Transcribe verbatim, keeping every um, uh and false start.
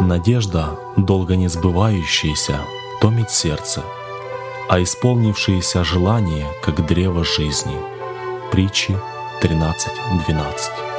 Надежда, долго не сбывающаяся, томит сердце, а исполнившееся желание, как древо жизни. Притчи тринадцать двенадцать.